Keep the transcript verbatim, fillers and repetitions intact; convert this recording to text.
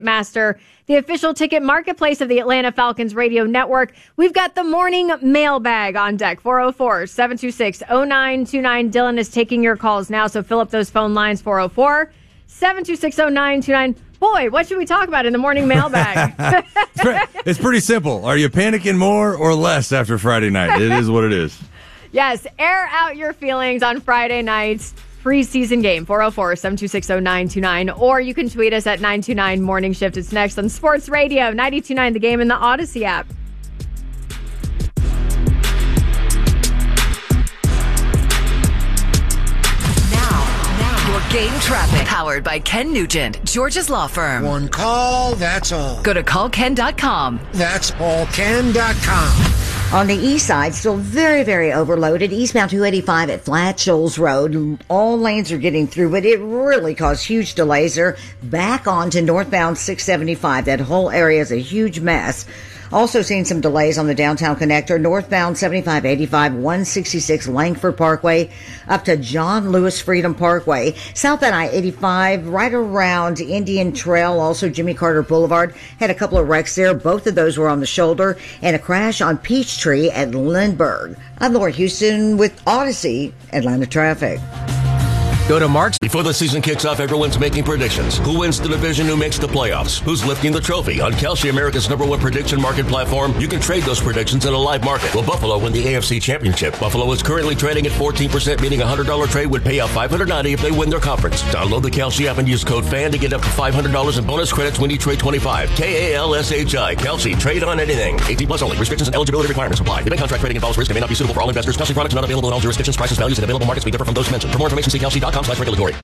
Master, the official ticket marketplace of the Atlanta Falcons radio network. We've got the morning mailbag on deck. four oh four, seven two six, oh nine two nine. Dylan is taking your calls now, so fill up those phone lines. Four oh four, seven two six, oh nine two nine. Boy, what should we talk about in the morning mailbag? it's, pre- it's pretty simple. Are you panicking more or less after Friday night? It is what it is. Yes, air out your feelings on Friday nights. Preseason game, four oh four, seven two six, oh nine two nine. Or you can tweet us at nine two nine Morning Shift. It's next on Sports Radio, ninety-two point nine The Game, in the Odyssey app. Now, now, your game traffic. Powered by Ken Nugent, George's Law Firm. One call, that's all. Go to call ken dot com. That's all ken dot com. On the east side, still very, very overloaded. Eastbound two eighty-five at Flat Shoals Road. All lanes are getting through, but it really caused huge delays there. Back on to northbound six seventy-five. That whole area is a huge mess. Also seeing some delays on the downtown connector. Northbound seventy-five eighty-five, one sixty-six Langford Parkway up to John Lewis Freedom Parkway. Southbound I eighty-five right around Indian Trail. Also Jimmy Carter Boulevard. Had a couple of wrecks there. Both of those were on the shoulder. And a crash on Peachtree at Lindbergh. I'm Laura Houston with Odyssey Atlanta Traffic. Go to March. Before the season kicks off, everyone's making predictions. Who wins the division? Who makes the playoffs? Who's lifting the trophy? On Kalshi, America's number one prediction market platform, you can trade those predictions in a live market. Will Buffalo win the A F C Championship? Buffalo is currently trading at fourteen percent, meaning a one hundred dollars trade would pay out five hundred ninety dollars if they win their conference. Download the Kalshi app and use code FAN to get up to five hundred dollars in bonus credits when you trade twenty-five. K A L S H I. Kalshi. Trade on anything. eighteen plus only. Restrictions and eligibility requirements apply. The bank contract trading involves risk and may not be suitable for all investors. Kalshi products not available in all jurisdictions. Prices, values, and available markets may differ from those mentioned. For more information, see kalshi dot com slash regulatory.